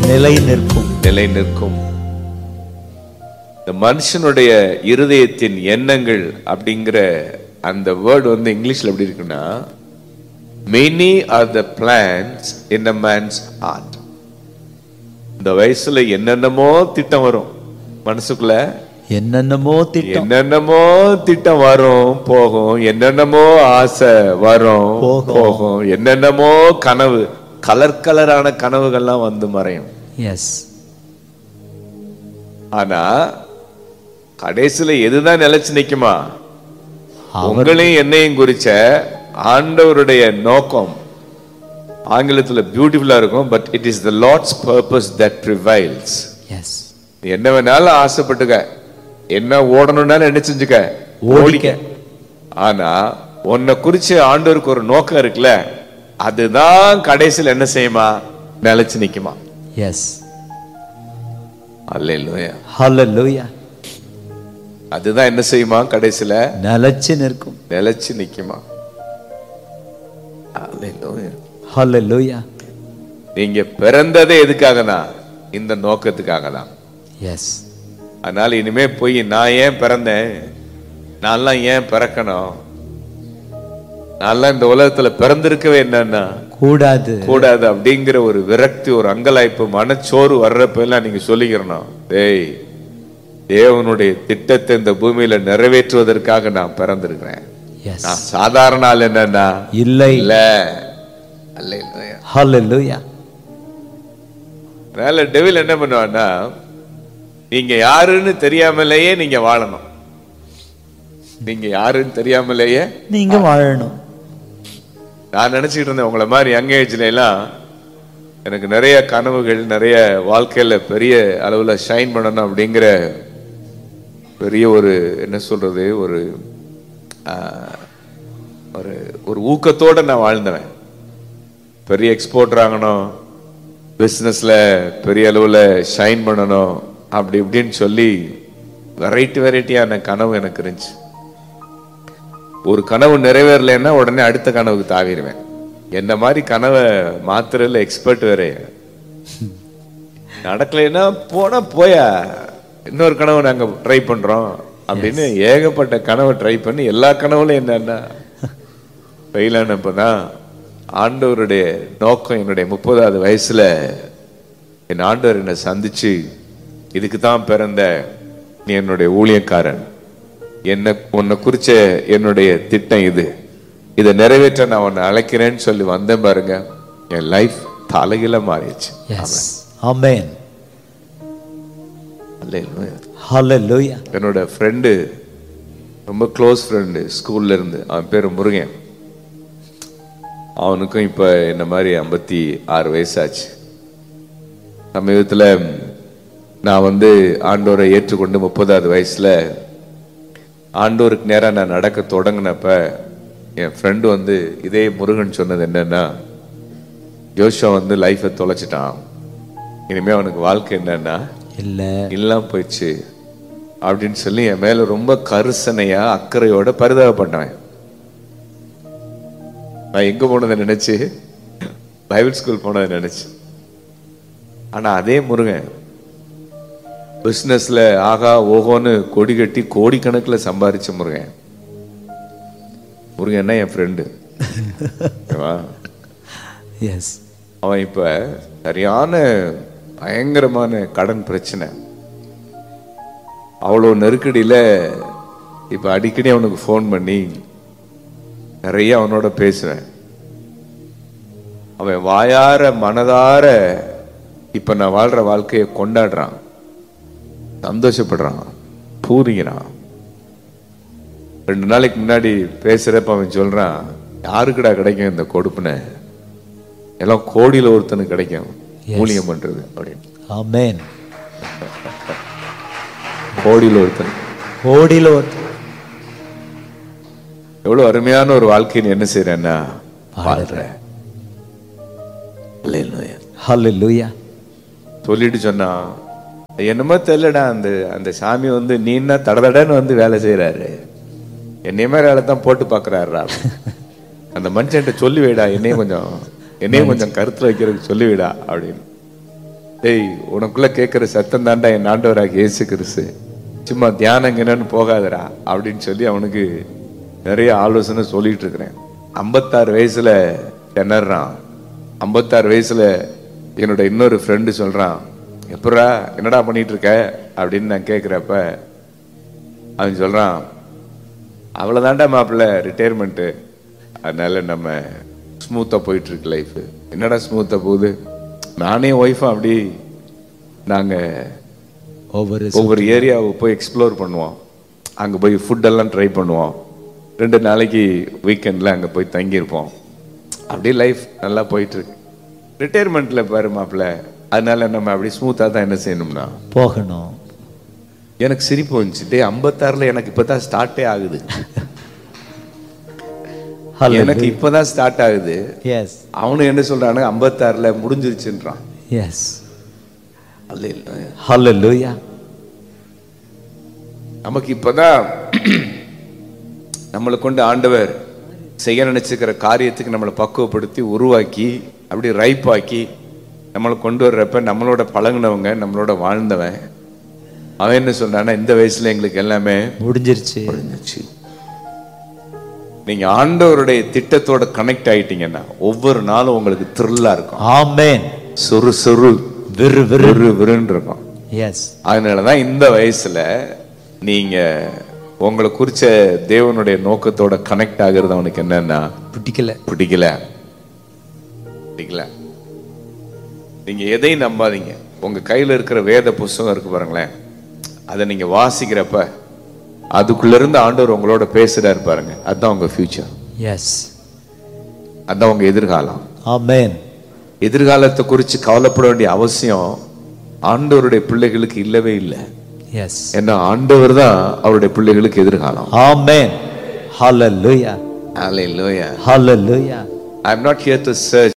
நிலை நிற்கும். நிலை நிற்கும். இந்த மனுஷனுடைய இருதயத்தின் எண்ணங்கள் அப்படிங்கிற அந்த வேர்டு வந்து இங்கிலீஷ்ல எப்படி இருக்குன்னா, many are the plans in a man's heart. இந்த வயசுல என்னென்னமோ திட்டம் வரும் மனசுக்குள்ள, என்னென்னமோ திட்டம், என்னென்னமோ திட்டம் வரும் போகும், என்னென்னமோ ஆசை வரும் போகும், என்னென்னமோ கனவு, கலர் கலரான கனவுகள்லாம் வந்து மறையும். எஸ். ஆனா கடைசியில எதுதான் நிலைச்சு நிக்குமா? உங்களையும் என்னையும் குறிச்ச ஆண்டவருடைய நோக்கம் ஆங்கிலத்துல பியூட்டிஃபுல்லா இருக்கும். But it is the Lord's purpose that prevails. S. என்ன வேணாலும் ஆசைப்பட்டுக்க, என்ன ஓடணும்னாலும் என்ன செஞ்சுக்க, ஓடிக்க. ஆனா உன்னை குறிச்சு ஆண்டவருக்கு ஒரு நோக்கம் இருக்குல்ல, அதுதான் கடைசியில் என்ன செய்யுமா? நிலைச்சு நிக்குமா? எஸ். அல்லேலூயா, ஹல்லேலூயா. அதுதான் என்ன செய்யுமா? கடைசியில நிலைச்சு நிற்கும், நிலைச்சு நிக்குமா? அல்லேலூயா, ஹல்லேலூயா. நீங்க பிறந்ததே எதுக்காகனா? இந்த நோக்கத்துக்காக தான். எஸ். அதனால இனிமே போய் நான் ஏன் பிறந்தேன், நான்லாம் ஏன் பிறக்கணும், நான்லாம் இந்த உலகத்துல பிறந்திருக்கவே என்னன்னா கூடாது கூடாது அப்படிங்கிற ஒரு விரக்தி, ஒரு அங்கலாய்ப்பு, மனச்சோறு வர்றப்ப எல்லாம் நீங்க சொல்லிக்கிறணும், டேய் தேவனுடைய திட்டத்தை இந்த பூமியில நிறைவேற்றுவதற்காக நான் பிறந்திருக்கிறேன். நான் சாதாரண ஆள் என்னன்னா இல்லை. இல்ல. அல்லேலூயா, ஹல்லேலூயா. அதனால டெவில் என்ன பண்ணுவான்னா, நீங்க யாருன்னு தெரியாமலேயே நீங்க வாழணும். நீங்க யாருன்னு தெரியாமலேயே நீங்க வாழணும். நான் நினைச்சிட்டு இருந்தேன் உங்களை மாதிரி யங் ஏஜ்ல எல்லாம் எனக்கு நிறைய கனவுகள், நிறைய வாழ்க்கையில பெரிய அளவுல ஷைன் பண்ணணும் அப்படிங்கிற பெரிய ஒரு என்ன சொல்றது, ஒரு ஒரு ஊக்கத்தோட நான் வாழ்ந்தவன். பெரிய எக்ஸ்போர்ட்டர் ஆகணும், பிசினஸ்ல பெரிய அளவுல ஷைன் பண்ணணும், அப்படி இப்படின்னு சொல்லி வெரைட்டியான கனவு எனக்கு இருந்துச்சு. ஒரு கனவு நிறைவேறலைன்னா உடனே அடுத்த கனவுக்கு தாவிடுவேன். என்ன மாதிரி கனவை மாத்திரல எக்ஸ்பர்ட் வேற. நடக்கலைன்னா போனா போயா, இன்னொரு கனவு நாங்க ட்ரை பண்றோம் அப்படின்னு ஏகப்பட்ட கனவை ட்ரை பண்ணி எல்லா கனவுலையும் என்னன்னா ஃபெயில் ஆனப்பதான் ஆண்டவருடைய நோக்கம். என்னுடைய 30வது வயசுல என் ஆண்டவர் என்னை சந்திச்சு, இதுக்கு தான் பிறந்த நீ என்னுடைய ஊழியக்காரன், என்ன உன்னை குறிச்ச என்னுடைய திட்டம் இது, இதை நிறைவேற்ற நான் உன்னை அழைக்கிறேன்னு சொல்லி வந்தேன் பாருங்க. என் லைஃப் தலையில மாறிடுச்சு. ஆமென், ஹல்லேலூயா. என்னோட ஃப்ரெண்டு, ரொம்ப க்ளோஸ் ஃப்ரெண்டு ஸ்கூல்ல இருந்து, அவன் பேரு முருகன். அவனுக்கும் இப்ப என்ன மாதிரி 56 வயசாச்சு. சமீபத்துல நான் வந்து ஆண்டவரை ஏற்றுக்கொண்டு 30வது வயசுல ஆண்டவருக்கு நேரா நான் நடக்க தொடங்கினப்ப என் ஃப்ரெண்டு வந்து இதே முருகன் சொன்னது என்னன்னா, ஜோஷுவா வந்து லைஃபை தொலைச்சிட்டான், இனிமே அவனுக்கு வாழ்க்கை என்னன்னா இல்லாம போயிடுச்சு அப்படின்னு சொல்லி என் மேல ரொம்ப கருசனையா அக்கறையோட பரிதாபப்பட்டவன். நான் எங்க போனதை நினைச்சு, பைபிள் ஸ்கூல் போனதை நினைச்சு. ஆனா அதே முருகன் பிசினஸ்ல ஆகா ஓகோன்னு கொடி கட்டி கோடிக்கணக்கில் சம்பாதிச்ச முருகன். முருகன் என் ஃப்ரெண்டு. அவன் இப்ப சரியான பயங்கரமான கடன் பிரச்சனை, அவ்வளோ நெருக்கடியில இப்ப அடிக்கடி அவனுக்கு ஃபோன் பண்ணி நிறைய அவனோட பேசுவேன். அவன் வாயார மனதார இப்ப நான் வாழ்ற வாழ்க்கையை கொண்டாடுறான், சந்தோஷப்படுறான், பூரிக்கிறான். 2 நாளைக்கு முன்னாடி பேசுறப்ப அவன் சொல்றான், யாருக்குடா கிடைக்கும் இந்த கொடுப்புன, எல்லாம் கோடியில ஒருத்தனுக்கு கிடைக்கும் ஊழியம் பண்றது அப்படின்னு. ஆமென். கோடியில ஒருத்தன், கோடியில ஒருத்தன். எவ்வளவு அருமையான ஒரு வாழ்க்கையை என்ன செய்யறேன்னா வாழ்றேன். ஹல்லேலூயா. சொல்லிட்டு சொன்னா, என்னமோ தெரியலடா, அந்த சாமி வந்து நீன்னா தடதடன்னு வந்து வேலை செய்யறாரு, என்னைய மாதிரி வேலை தான் போட்டு பாக்குறாருடா, அந்த மனுஷன்ட்ட சொல்லி வைடா, என்னையும் கொஞ்சம் கருத்துல வைக்கிறதுக்கு சொல்லி வைடா அப்படின்னு. டேய், உனக்குள்ள கேட்கிற சத்தம் தாண்டா என் ஆண்டவராக இயேசு கிறிஸ்து, சும்மா தியானம் என்னன்னு போகாதடா அப்படின்னு சொல்லி அவனுக்கு நிறைய ஆலோசனை சொல்லிட்டு இருக்கிறேன். 56 வயசுல திணறான். 56 வயசுல என்னோட இன்னொரு ஃப்ரெண்டு சொல்றான், எப்படா என்னடா பண்ணிட்டு இருக்க அப்படின்னு நான் கேட்கிறப்ப அவன் சொல்றான், அவ்வளவுதான்டா மாப்பிள்ள ரிட்டையர்மெண்ட்டு, அதனால நம்ம ஸ்மூத்தா போயிட்டு இருக்கு லைஃப். என்னடா ஸ்மூத்தா போகுது? நானே ஒய்ஃபும் அப்படி நாங்க ஒவ்வொரு ஏரியாவை போய் எக்ஸ்ப்ளோர் பண்ணுவோம், அங்கே போய் ஃபுட்டெல்லாம் ட்ரை பண்ணுவோம், 2 நாளைக்கு வீக்கெண்டில் அங்கே போய் தங்கியிருப்போம், அப்படியே லைஃப் நல்லா போயிட்டுருக்கு. ரிட்டையர்மெண்ட்டில் பாரு மாப்பிள்ள, அதனால நம்ம அப்படி ஸ்மூத்தாக தான் என்ன செய்யணும்னா போகணும். எனக்கு சிரிப்பு வந்துச்சு. 56ல் எனக்கு இப்போ தான் ஸ்டார்ட்டே ஆகுது. எனக்கு இப்போதான் ஸ்டார்ட் ஆகுது. அவனு என்ன சொல்றானு 56ல் முடிஞ்சிருச்சுன்றான். ஹல்லேலூயா. நமக்கு இப்பதான் நம்மளை கொண்டு ஆண்டவர் செய்ய நினைச்சுக்கிற காரியத்துக்கு நம்மளை பக்குவப்படுத்தி உருவாக்கி அப்படி ரைப்பாக்கி நம்மளை கொண்டு வர்றப்ப நம்மளோட பழகினவங்க நம்மளோட வாழ்ந்தவன் அவன் என்ன சொல்றான்னா, இந்த வயசுல எங்களுக்கு எல்லாமே முடிஞ்சிருச்சு. நீங்க ஆண்டவருடைய திட்டத்தோட கனெக்ட் ஆயிட்டீங்கன்னா ஒவ்வொரு நாளும் உங்களுக்கு த்ரில்லா இருக்கும். ஆமென். சொரு சொரு விறு விறு விறுன்னு இருக்கும். அதனாலதான் இந்த வயசுல நீங்க உங்களை குறிச்ச தேவனுடைய நோக்கத்தோட கனெக்ட் ஆகிறது அவனுக்கு என்னன்னா பிடிக்கல. நீங்க எதையும் நம்பாதீங்க. உங்க கையில இருக்கிற வேத புஸ்தகம் இருக்கு பாருங்களேன், அதை நீங்க வாசிக்கிறப்ப அதுக்குள்ள இருந்து ஆண்டவர் உங்களோட பேசுறாரு பாருங்க, அதுதான் உங்க ஃபியூச்சர். அதுதான் உங்க எதிர்காலம். ஆமென். எதிர்காலத்தை குறித்து கவலைப்பட வேண்டிய அவசியம் ஆண்டவருடைய பிள்ளைகளுக்கு இல்லவே இல்லை. ஏன்னா ஆண்டவர் தான் அவருடைய பிள்ளைகளுக்கு எதிர்காலம். ஆமென். ஹல்லேலூயா. ஹல்லேலூயா. ஹல்லேலூயா. I am not here to search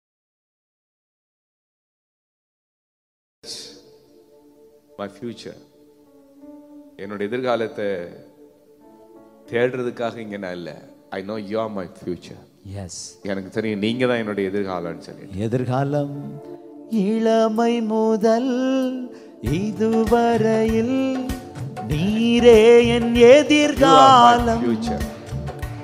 my future. என்னோட எதிர்காலத்தை தேடுறதுக்காக இங்க நான் இல்ல. I know you are my future. எனக்கு தெரியும் நீங்க தான் என்னோட எதிர்காலம்னு சொல்லி. எதிர்காலம் இளமை முதல் இதுவரையில் நீரே என் எதிர்காலம்.